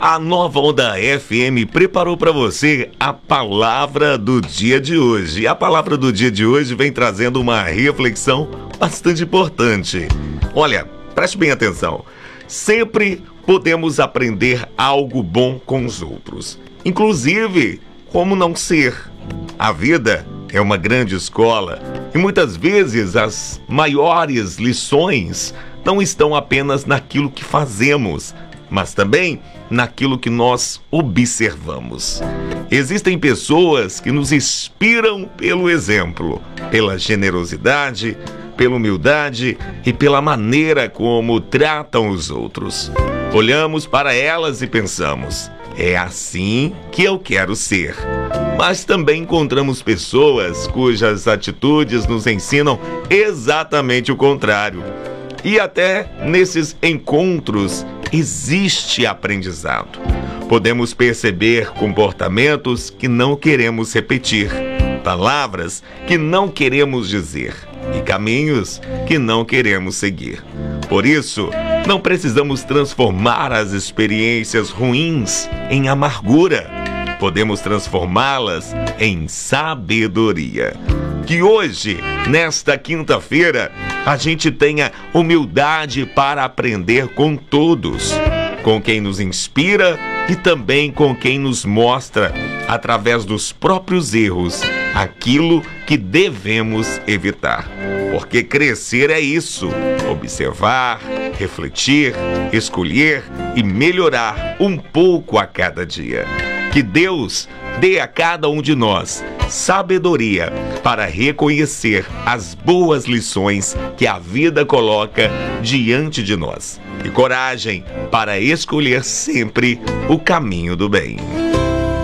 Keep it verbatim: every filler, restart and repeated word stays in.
A Nova Onda F M preparou para você a palavra do dia de hoje. A palavra do dia de hoje vem trazendo uma reflexão bastante importante. Olha, preste bem atenção. Sempre podemos aprender algo bom com os outros. Inclusive, como não ser. A vida é uma grande escola e muitas vezes as maiores lições não estão apenas naquilo que fazemos, mas também naquilo que nós observamos. Existem pessoas que nos inspiram pelo exemplo, pela generosidade, pela humildade e pela maneira como tratam os outros. Olhamos para elas e pensamos, é assim que eu quero ser. Mas também encontramos pessoas cujas atitudes nos ensinam exatamente o contrário. E até nesses encontros existe aprendizado. Podemos perceber comportamentos que não queremos repetir, palavras que não queremos dizer e caminhos que não queremos seguir. Por isso, não precisamos transformar as experiências ruins em amargura. Podemos transformá-las em sabedoria. Que hoje, nesta quinta-feira, a gente tenha humildade para aprender com todos, com quem nos inspira e também com quem nos mostra, através dos próprios erros, aquilo que devemos evitar. Porque crescer é isso, observar, refletir, escolher e melhorar um pouco a cada dia. Que Deus dê a cada um de nós sabedoria para reconhecer as boas lições que a vida coloca diante de nós e coragem para escolher sempre o caminho do bem.